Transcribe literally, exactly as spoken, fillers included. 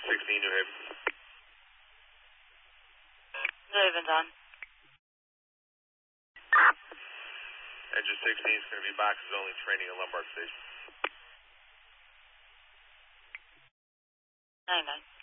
sixteen, New Haven. New Haven's on. Engine sixteen is going to be boxes only, training at Lombard Station. nine nine.